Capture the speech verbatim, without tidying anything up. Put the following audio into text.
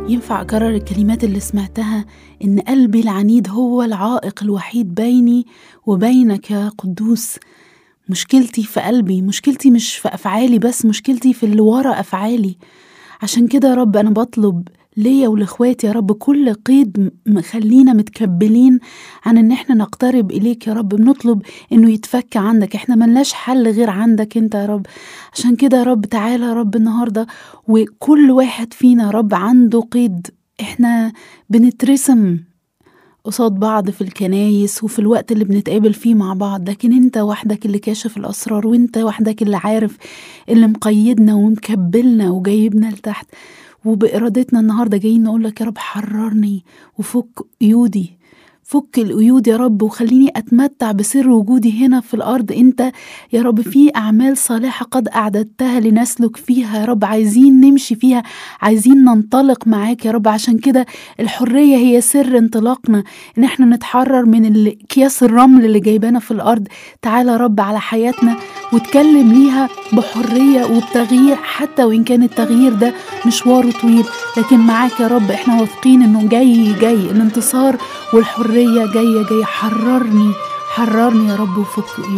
ينفع أكرر الكلمات اللي سمعتها؟ إن قلبي العنيد هو العائق الوحيد بيني وبينك يا قدوس. مشكلتي في قلبي، مشكلتي مش في أفعالي بس، مشكلتي في اللي ورا أفعالي. عشان كده يا رب أنا بطلب ليا ولإخواتي يا رب كل قيد مخلينا متكبلين عن إن إحنا نقترب إليك يا رب، بنطلب إنه يتفك عندك. إحنا ملناش حل غير عندك أنت يا رب. عشان كده يا رب تعالى يا رب النهاردة، وكل واحد فينا يا رب عنده قيد. إحنا بنترسم قصاد بعض في الكنايس وفي الوقت اللي بنتقابل فيه مع بعض، لكن انت وحدك اللي كاشف الأسرار، وانت وحدك اللي عارف اللي مقيدنا ومكبلنا وجايبنا لتحت. وبإرادتنا النهاردة جايين نقولك يا رب حررني وفك قيودي، فك القيود يا رب، وخليني أتمتع بسر وجودي هنا في الأرض. أنت يا رب في أعمال صالحة قد أعددتها لنسلك فيها يا رب، عايزين نمشي فيها، عايزين ننطلق معاك يا رب. عشان كده الحرية هي سر انطلاقنا، إن احنا نتحرر من أكياس الرمل اللي جايبانا في الأرض. تعالى يا رب على حياتنا وتكلم ليها بحرية وبتغيير، حتى وإن كان التغيير ده مشواره طويل، لكن معاك يا رب احنا واثقين إنه جاي جاي الانتصار والحرية جاية جاية. حررني حررني يا رب وفك